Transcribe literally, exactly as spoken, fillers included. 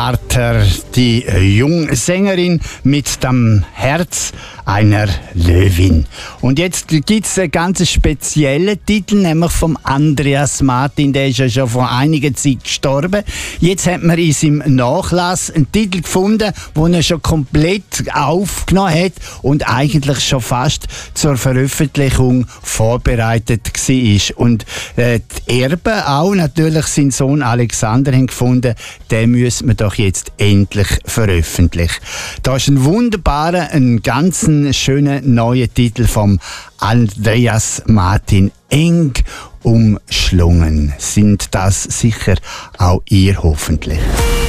Arthur, die Jungsängerin mit dem Herz einer Löwin. Und jetzt gibt es einen ganz speziellen Titel, nämlich vom Andreas Martin. Der ist ja schon vor einiger Zeit gestorben. Jetzt hat man in seinem Nachlass einen Titel gefunden, den er schon komplett aufgenommen hat und eigentlich schon fast zur Veröffentlichung vorbereitet war. Und äh, die Erben auch, natürlich sein Sohn Alexander, haben gefunden, den müssen wir doch jetzt endlich veröffentlichen. Da ist ein wunderbarer, ein ganz schöner neuer Titel vom Andreas Martin. Eng umschlungen. Sind das sicher auch ihr hoffentlich.